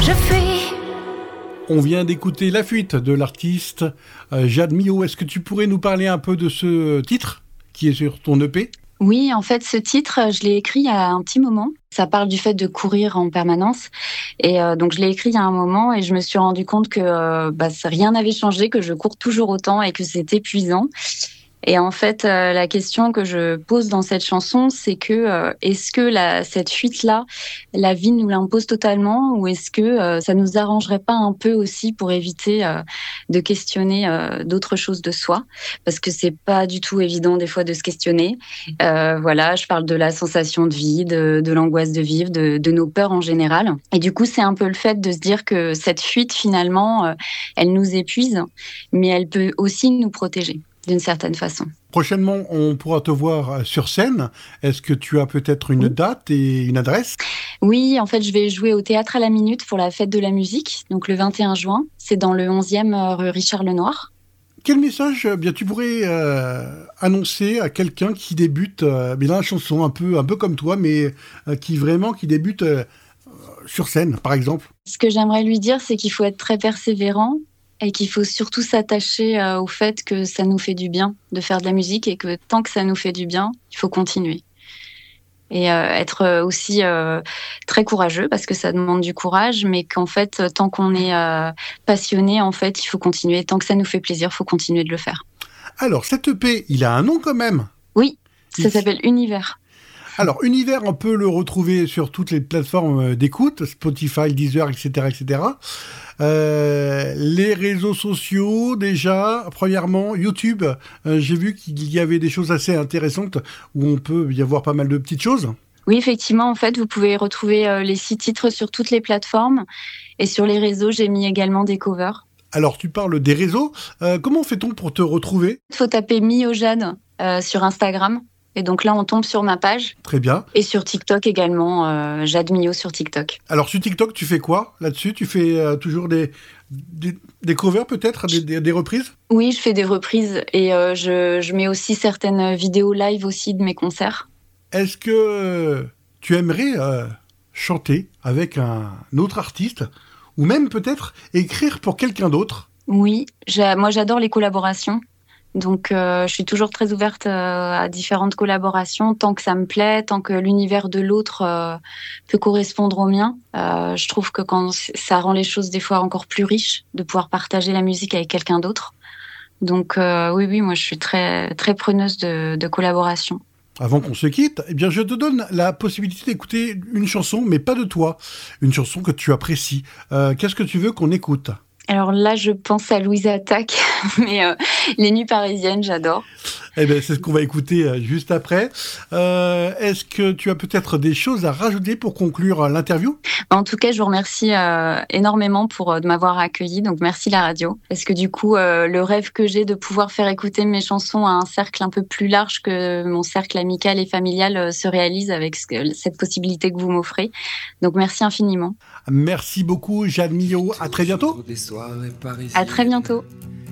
je fuis. On vient d'écouter La Fuite de l'artiste Jade Mio. Est-ce que tu pourrais nous parler un peu de ce titre qui est sur ton EP ? Oui, en fait, ce titre, je l'ai écrit il y a un petit moment. Ça parle du fait de courir en permanence. Et donc, je l'ai écrit il y a un moment et je me suis rendu compte que rien n'avait changé, que je cours toujours autant et que c'est épuisant. Et en fait, la question que je pose dans cette chanson, c'est que est-ce que cette fuite-là, la vie nous l'impose totalement, ou est-ce que ça nous arrangerait pas un peu aussi pour éviter de questionner d'autres choses de soi, parce que c'est pas du tout évident des fois de se questionner. Voilà, je parle de la sensation de vide, de l'angoisse de vivre, de nos peurs en général. Et du coup, c'est un peu le fait de se dire que cette fuite, finalement, elle nous épuise, mais elle peut aussi nous protéger d'une certaine façon. Prochainement, on pourra te voir sur scène. Est-ce que tu as peut-être une date et une adresse ? Oui, en fait, je vais jouer au Théâtre à la Minute pour la Fête de la musique, donc le 21 juin. C'est dans le 11e rue Richard Lenoir. Quel message tu pourrais annoncer à quelqu'un qui débute dans la chanson, un peu comme toi, mais qui débute sur scène, par exemple ? Ce que j'aimerais lui dire, c'est qu'il faut être très persévérant, et qu'il faut surtout s'attacher au fait que ça nous fait du bien de faire de la musique, et que tant que ça nous fait du bien, il faut continuer. Et être aussi très courageux, parce que ça demande du courage, mais qu'en fait, tant qu'on est passionné, en fait, il faut continuer. Tant que ça nous fait plaisir, il faut continuer de le faire. Alors, cet EP, il a un nom quand même. Oui, ça s'appelle Univers. Alors, Univers, on peut le retrouver sur toutes les plateformes d'écoute, Spotify, Deezer, etc., etc. Les réseaux sociaux, déjà, premièrement, YouTube, j'ai vu qu'il y avait des choses assez intéressantes où on peut y avoir pas mal de petites choses. Oui, effectivement, en fait, vous pouvez retrouver les 6 titres sur toutes les plateformes, et sur les réseaux, j'ai mis également des covers. Alors, tu parles des réseaux. Comment fait-on pour te retrouver ? Il faut taper Mio Jade sur Instagram. Et donc là, on tombe sur ma page. Très bien. Et sur TikTok également, Jade Mio sur TikTok. Alors sur TikTok, tu fais quoi là-dessus ? Tu fais toujours des covers peut-être, des reprises ? Oui, je fais des reprises et je mets aussi certaines vidéos live aussi de mes concerts. Est-ce que tu aimerais chanter avec un autre artiste ou même peut-être écrire pour quelqu'un d'autre ? Oui, moi j'adore les collaborations. Donc, je suis toujours très ouverte à différentes collaborations, tant que ça me plaît, tant que l'univers de l'autre peut correspondre au mien. Je trouve que quand ça rend les choses des fois encore plus riches, de pouvoir partager la musique avec quelqu'un d'autre. Donc, oui, moi, je suis très, très preneuse de collaboration. Avant qu'on se quitte, eh bien, je te donne la possibilité d'écouter une chanson, mais pas de toi. Une chanson que tu apprécies. Qu'est-ce que tu veux qu'on écoute ? Alors là, je pense à Louise Attaque, mais Les Nuits Parisiennes, j'adore. Eh bien, c'est ce qu'on va écouter juste après. Est-ce que tu as peut-être des choses à rajouter pour conclure l'interview ? En tout cas, je vous remercie énormément de m'avoir accueilli. Donc, merci la radio. Parce que du coup, le rêve que j'ai de pouvoir faire écouter mes chansons à un cercle un peu plus large que mon cercle amical et familial se réalise avec cette possibilité que vous m'offrez. Donc, merci infiniment. Merci beaucoup, Jade Mio. À très bientôt. À très bientôt.